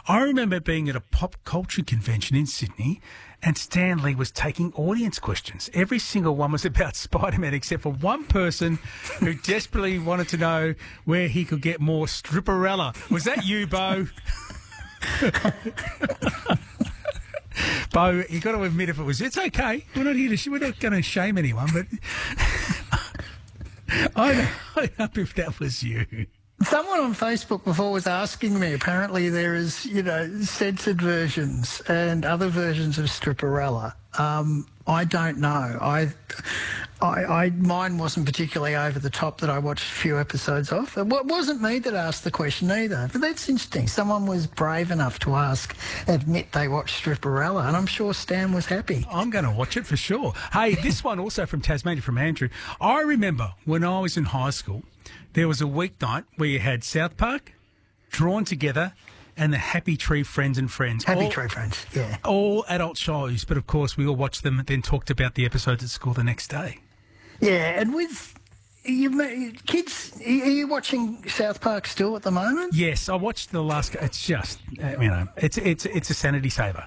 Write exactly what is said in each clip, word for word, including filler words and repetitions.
I remember being at a pop culture convention in Sydney and Stan Lee was taking audience questions. Every single one was about Spider-Man except for one person who desperately wanted to know where he could get more stripperella. Was that you, Bo? Bo, you got to admit if it was. It's okay. We're not here to. We're not going to shame anyone, but I don't know if that was you. Someone on Facebook before was asking me, apparently there is, you know, censored versions and other versions of Stripperella. Um, I don't know. I, I, I, mine wasn't particularly over the top that I watched a few episodes of. It wasn't me that asked the question either. But that's interesting. Someone was brave enough to ask, admit they watched Stripperella, and I'm sure Stan was happy. I'm going to watch it for sure. Hey, this one also from Tasmania, from Andrew. I remember when I was in high school, there was a weeknight where you had South Park, Drawn Together, and the Happy Tree Friends and Friends. Happy all, Tree Friends, yeah. All adult shows, but of course we all watched them and then talked about the episodes at school the next day. Yeah, and with you, kids, are you watching South Park still at the moment? Yes, I watched the last. It's just, you know, it's it's it's a sanity saver.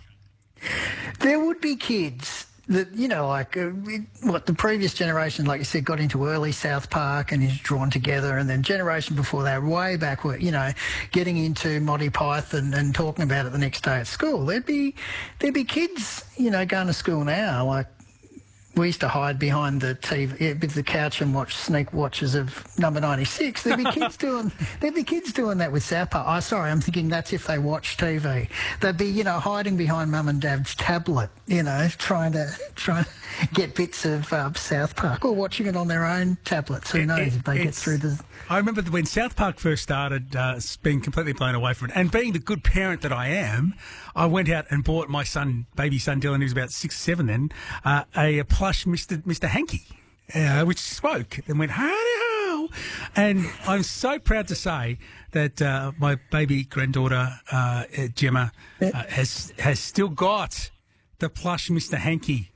There would be kids that, you know, like uh, what the previous generation, like you said, got into early South Park and is Drawn Together, and then generation before that, way back, were, you know, getting into Monty Python and talking about it the next day at school. There'd be there'd be kids, you know, going to school now, like. We used to hide behind the T V, with the couch and watch sneak watches of Number ninety-six. There'd be kids doing, there'd be kids doing that with South Park. Oh, sorry, I'm thinking that's if they watch T V. They'd be, you know, hiding behind Mum and Dad's tablet, you know, trying to try to get bits of um, South Park, or watching it on their own tablets. Who knows it, if they get through the. I remember when South Park first started, uh, being completely blown away from it, and being the good parent that I am, I went out and bought my son, baby son Dylan, who was about six, seven then, uh, a, a plush Mister Mister Hanky, uh, which spoke and went, howdy ho. And I'm so proud to say that uh, my baby granddaughter, uh, Gemma, uh, has has still got the plush Mister Hanky.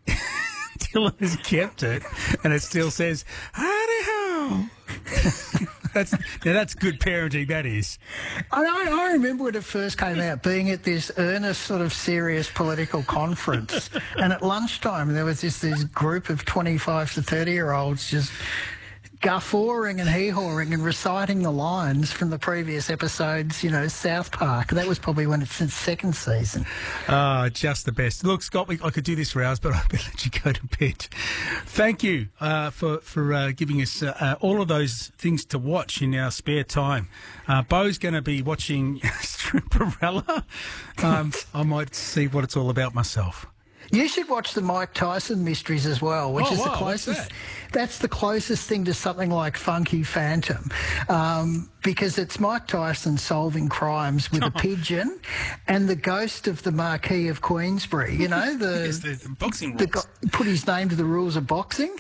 Dylan has kept it, and it still says, howdy ho. That's now that's good parenting, that is. I, I remember when it first came out, being at this earnest, sort of serious political conference, and at lunchtime there was this, this group of twenty-five to thirty-year-olds just guffawing and hee-hawing and reciting the lines from the previous episodes, you know, South Park. That was probably when it's its second season. Oh, just the best. Look, Scott, we, I could do this for hours, but I better let you go to bed. Thank you uh, for, for uh, giving us uh, uh, all of those things to watch in our spare time. Uh, Bo's going to be watching Stripperella. Um, I might see what it's all about myself. You should watch the Mike Tyson mysteries as well, which oh, is wow, the closest. That? That's the closest thing to something like Funky Phantom, um, because it's Mike Tyson solving crimes with a pigeon and the ghost of the Marquis of Queensbury. You know, the, yes, the, the boxing rules. The go- put his name to the rules of boxing.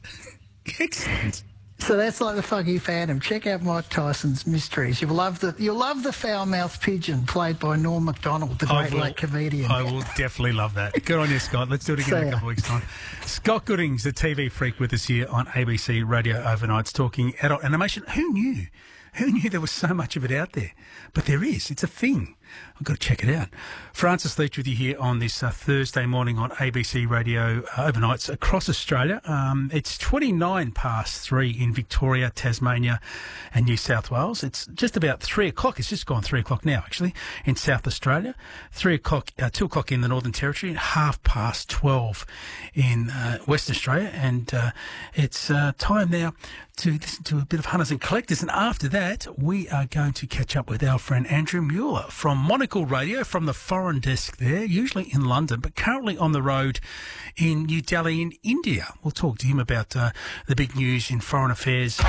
Excellent. So that's like the Funky Phantom. Check out Mike Tyson's mysteries. You'll love the you'll love the foul-mouthed pigeon played by Norm Macdonald, the great late comedian. I will definitely love that. Good on you, Scott. Let's do it again in a couple of weeks' time. Scott Goodings, the T V freak, with us here on A B C Radio Overnights, talking adult animation. Who knew? Who knew there was so much of it out there? But there is. It's a thing. I've got to check it out. Francis Leach with you here on this uh, Thursday morning on A B C Radio uh, Overnights across Australia. Um, it's twenty-nine past three in Victoria, Tasmania and New South Wales. It's just about three o'clock. It's just gone three o'clock now, actually, in South Australia. Three o'clock, uh, two o'clock in the Northern Territory, and half past twelve in uh, Western Australia. And uh, it's uh, time now to listen to a bit of Hunters and Collectors. And after that, we are going to catch up with our friend Andrew Mueller from Monocle Radio, from the foreign desk there, usually in London, but currently on the road in New Delhi in India. We'll talk to him about uh, the big news in foreign affairs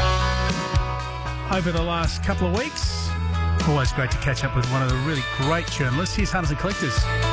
over the last couple of weeks. Always great to catch up with one of the really great journalists. Here's Hunters and Collectors.